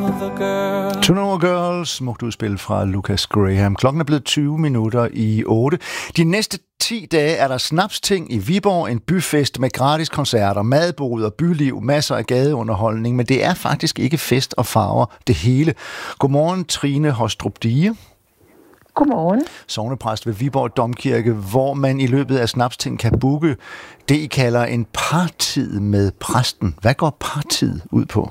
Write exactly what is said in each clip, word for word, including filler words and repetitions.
other girl. To Know a Girl, smukt udspil fra Lucas Graham. Klokken er blevet tyve minutter i otte. De næste ti dage er der snapsting i Viborg, en byfest med gratis koncerter, madboder, byliv, masser af gadeunderholdning, men det er faktisk ikke fest og farver det hele. Godmorgen, Trine Hostrup Dige. Godmorgen. Sognepræst ved Viborg Domkirke, hvor man i løbet af snapsting kan booke det, I kalder en partid med præsten. Hvad går partid ud på?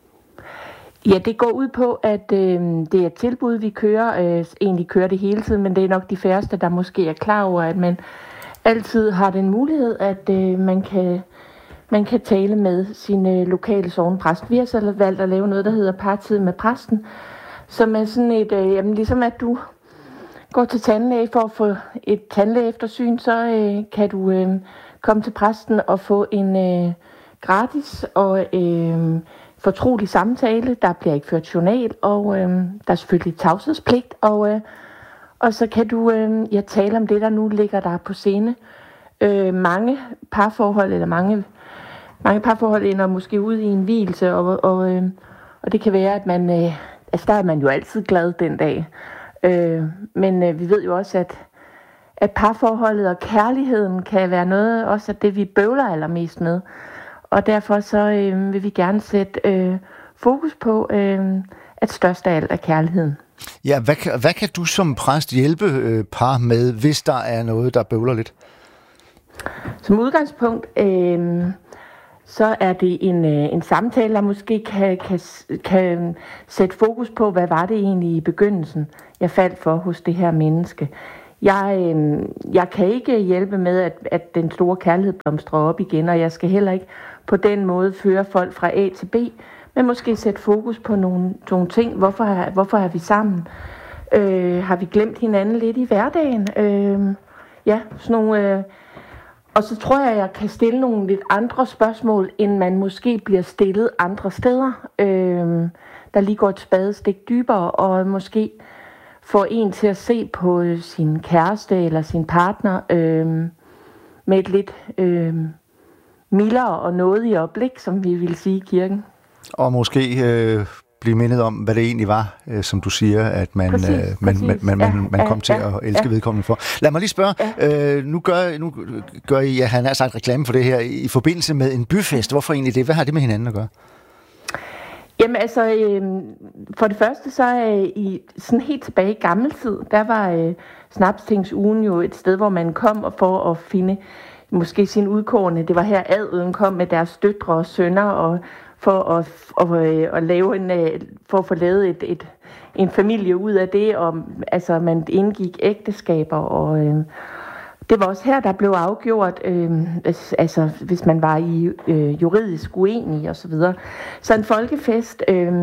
Ja, det går ud på, at øh, det er et tilbud, vi kører. Øh, egentlig kører det hele tiden, men det er nok de færreste, der måske er klar over, at man altid har den mulighed, at øh, man, kan, man kan tale med sin øh, lokale sognepræst. Vi har så valgt at lave noget, der hedder partid med præsten, som er sådan et, øh, jamen ligesom at du går til tandlæge for at få et tandlægeeftersyn, så øh, kan du øh, komme til præsten og få en øh, gratis og øh, fortrolig samtale. Der bliver ikke ført journal, og øh, der er selvfølgelig tavshedspligt, og, øh, og så kan du øh, ja, tale om det, der nu ligger der på scene. Øh, mange parforhold, eller mange, mange parforhold ender måske ud i en hvilelse, og, og, øh, og det kan være, at man, øh, altså der er man jo altid glad den dag. Øh, men øh, vi ved jo også, at, at parforholdet og kærligheden kan være noget også af det, vi bøvler allermest med. Og derfor så øh, vil vi gerne sætte øh, fokus på, øh, at størst af alt er kærligheden. Ja, hvad kan, hvad kan du som præst hjælpe øh, par med, hvis der er noget, der bøvler lidt? Som udgangspunkt, øh, så er det en, øh, en samtale, der måske kan, kan, kan sætte fokus på, hvad var det egentlig i begyndelsen, jeg faldt for hos det her menneske. Jeg, øh, jeg kan ikke hjælpe med, at, at den store kærlighed blomstrer op igen, og jeg skal heller ikke på den måde føre folk fra A til B, men måske sætte fokus på nogle, nogle ting. Hvorfor er, hvorfor er vi sammen? Øh, har vi glemt hinanden lidt i hverdagen? Øh, ja, sådan nogle... Øh, og så tror jeg, jeg kan stille nogle lidt andre spørgsmål, end man måske bliver stillet andre steder, øh, der lige går et spadestik dybere, og måske får en til at se på sin kæreste eller sin partner øh, med et lidt øh, mildere og nådigere blik, som vi vil sige i kirken. Og måske øh, blive mindet om, hvad det egentlig var, øh, som du siger, at man, præcis, øh, man, præcis. man, man, man, ja, man kom ja, til ja, at elske ja. vedkommende for. Lad mig lige spørge, ja. øh, nu, gør, nu gør I, ja, han har sagt reklame for det her, i forbindelse med en byfest. Hvorfor egentlig det? Hvad har det med hinanden at gøre? Jamen altså, øh, for det første så øh, i sådan helt tilbage i gammel tid, der var øh, Snapstingsugen jo et sted, hvor man kom og for at finde måske sin udkårne. Det var her adelen kom med deres døtre og sønner og for at, og, øh, at lave en, øh, for at få lavet et, et, en familie ud af det, og altså man indgik ægteskaber, og øh, det var også her, der blev afgjort, øh, altså hvis man var i øh, juridisk uenig og så videre. Så en folkefest øh,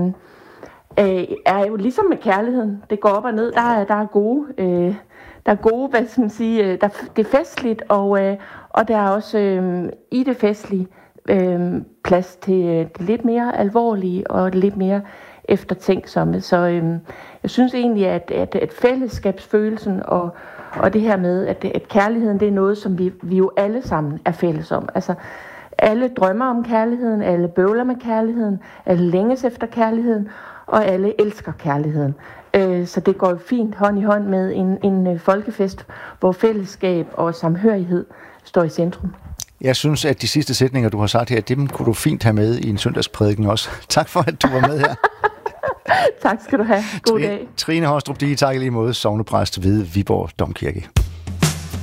øh, er jo ligesom med kærligheden. Det går op og ned. Der er, der er gode, øh, der er gode, hvad skal man sige, der, det er festligt, og, øh, og der er også øh, i det festlige øh, plads til det lidt mere alvorlige og lidt mere eftertænksomme. Så øh, jeg synes egentlig, at, at, at fællesskabsfølelsen og Og det her med, at, at kærligheden, det er noget, som vi, vi jo alle sammen er fælles om. Altså, alle drømmer om kærligheden, alle bøvler med kærligheden, alle længes efter kærligheden, og alle elsker kærligheden. Øh, så det går jo fint hånd i hånd med en, en folkefest, hvor fællesskab og samhørighed står i centrum. Jeg synes, at de sidste sætninger, du har sagt her, dem kunne du fint have med i en søndagsprædiken også. Tak for, at du var med her. Tak skal du have. God Trine, dag. Trine Hostrup Dige, tak i lige måde, sognepræst ved Viborg Domkirke.